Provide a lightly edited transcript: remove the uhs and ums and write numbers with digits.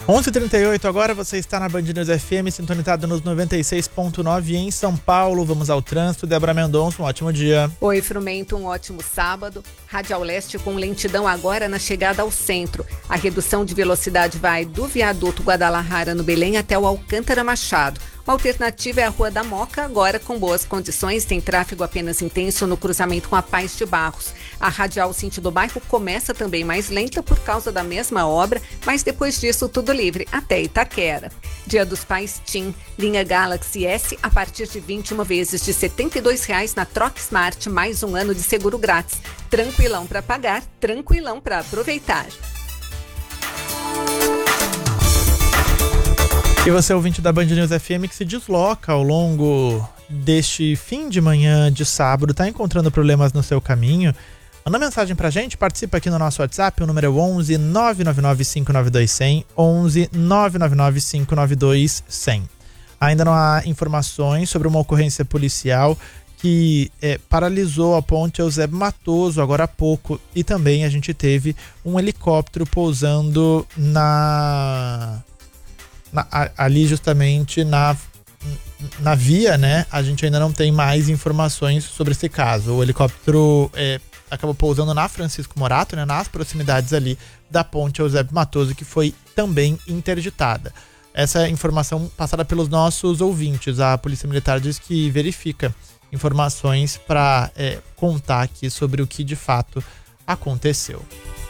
11h38 agora, você está na Band News FM, sintonizado nos 96.9 em São Paulo. Vamos ao trânsito. Débora Mendonça, um ótimo dia. Oi, Frumento, um ótimo sábado. Radial Leste com lentidão agora na chegada ao centro. A redução de velocidade vai do viaduto Guadalajara no Belém até o Alcântara Machado. A alternativa é a Rua da Moca, agora com boas condições, tem tráfego apenas intenso no cruzamento com a Paz de Barros. A radial sentido bairro começa também mais lenta por causa da mesma obra, mas depois disso tudo livre até Itaquera. Dia dos Pais TIM, linha Galaxy S a partir de 21 vezes de R$ 72,00 na Troca Smart, mais um ano de seguro grátis. Tranquilão para pagar, tranquilão para aproveitar. E você, ouvinte da Band News FM, que se desloca ao longo deste fim de manhã de sábado, está encontrando problemas no seu caminho, manda mensagem pra gente, participa aqui no nosso WhatsApp, o número é 11 999 592 100, 11 999 592 100. Ainda não há informações sobre uma ocorrência policial que paralisou a ponte Eusébio Matoso agora há pouco, e também a gente teve um helicóptero pousando ali justamente na via, né? A gente ainda não tem mais informações sobre esse caso. O helicóptero acabou pousando na Francisco Morato, né? Nas proximidades ali da ponte Eusébio Matoso, que foi também interditada. Essa é informação passada pelos nossos ouvintes. A Polícia Militar diz que verifica informações para contar aqui sobre o que de fato aconteceu.